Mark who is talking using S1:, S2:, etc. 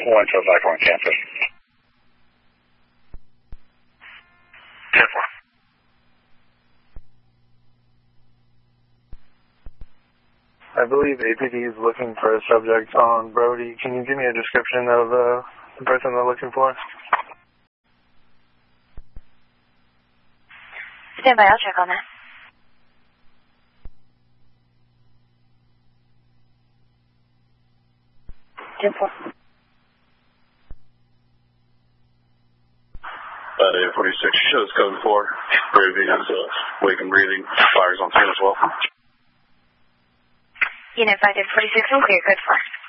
S1: 125 campus.
S2: 10-4.
S3: I believe APD is looking for a subject on Brody. Can you give me a description of the person they're looking for?
S4: Stand by, I'll check on that.
S2: Area 46 shows code 4. Brady is wake and breathing. Fires on scene as well.
S4: Unit 5 46 and clear, code 4.